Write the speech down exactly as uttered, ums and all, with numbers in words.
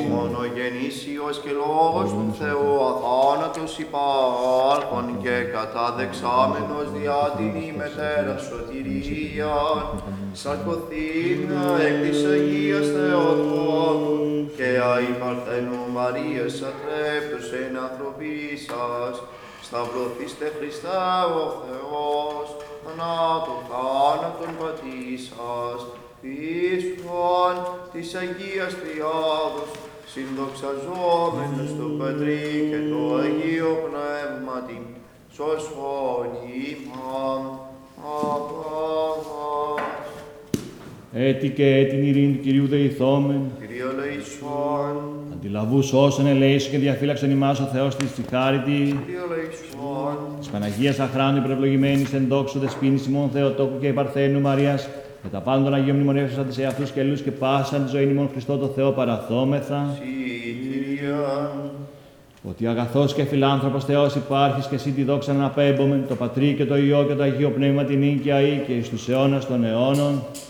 μονογεννήσιος και λόγος του Θεού αθάνατος υπάρχον και καταδεξάμενος διά την ημετέρα σωτηρίαν, σαρκωθήντα εκ της Αγίας Θεοτόκου και αϊπαρθένου Μαρίας ατρέπτους εν ανθρωπίσας, σταυρωθήστε Χριστέ ο Θεός, θανάτων θάνατον πατήσας, πίστον της Αγίας Τριάδος, συνδοξαζόμενος το Πατρί και το Αγίο Πνεύματι, σωσόν ημών. Έτη και έτην ειρήνη του Κυρίου δεηθόμεν. Κύριε ελεησόν. Αντιλαβούς όσων ελέησον και διαφύλαξον ημάς ο Θεός της τυχάρητη. Κύριε ελεησόν. Της Παναγίας Αχράντου υπερευλογημένης εν δόξου δεσποίνης ημών Θεοτόκου και υπαρθένου Μαρίας, με τα πάντα των Αγίων μνημονεύσας της εαυτούς και αλλούς και πάσαν τη ζωή ημών Χριστό το Θεό παραθόμεθα. Συ, Κύριε. Ότι αγαθός και φιλάνθρωπος Θεός υπάρχεις και εσύ τη δόξα να απέμπομεν, το Πατρί και το Υιό και το Αγίο Πνεύμα την νίκαια ή και εις τους αιώνας των αιώνων.